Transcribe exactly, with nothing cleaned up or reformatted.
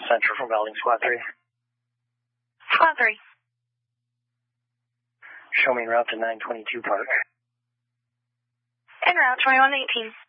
Central from Valding Squad three. Squad three. Show me en route to nine twenty-two Park. En route, twenty-one eighteen.